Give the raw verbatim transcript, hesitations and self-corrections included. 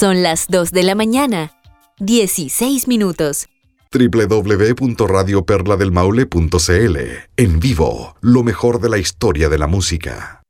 Son las dos de la mañana, dieciséis minutos. doble u doble u doble u punto radio perla del maule punto c l. En vivo, lo mejor de la historia de la música.